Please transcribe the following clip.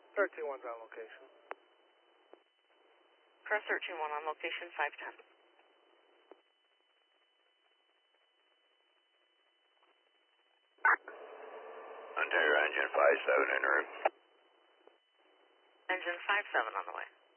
13-1's on location. Cross 13-1 on location 510. Ontario engine 57 en route. Engine 57 on the way.